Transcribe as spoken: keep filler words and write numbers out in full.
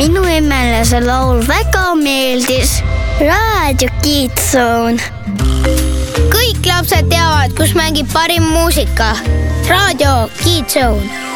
Minu emele see laul väga meeldis. Raadio Kids Zone. Kõik lapsed teavad, kus mängib parim muusika. Raadio Kids Zone.